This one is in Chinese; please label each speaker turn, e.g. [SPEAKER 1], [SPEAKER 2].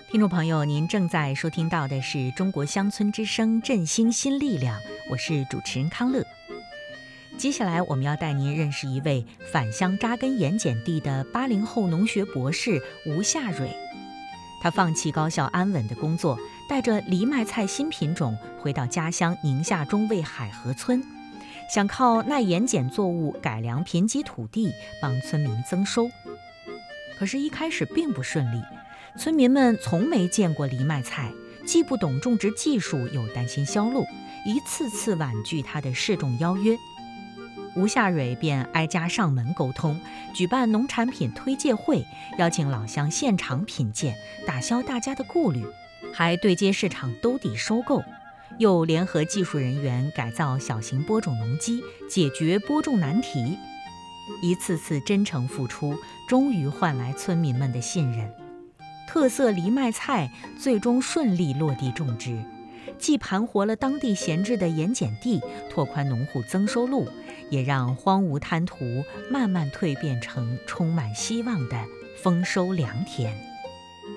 [SPEAKER 1] 听众朋友，您正在收听到的是中国乡村之声振兴新力量，我是主持人康乐。接下来我们要带您认识一位返乡扎根盐碱地的80后农学博士吴夏蕊。他放弃高效安稳的工作，带着藜麦菜新品种回到家乡宁夏中卫海河村，想靠耐盐碱作物改良贫瘠土地，帮村民增收。可是一开始并不顺利，村民们从没见过藜麦菜，既不懂种植技术，又担心销路，一次次婉拒他的试种邀约。吴夏蕊便挨家上门沟通，举办农产品推介会，邀请老乡现场品鉴，打消大家的顾虑，还对接市场兜底收购，又联合技术人员改造小型播种农机，解决播种难题。一次次真诚付出，终于换来村民们的信任。特色藜麦菜最终顺利落地种植，既盘活了当地闲置的盐碱地，拓宽农户增收路，也让荒芜滩涂慢慢蜕变成充满希望的丰收良田。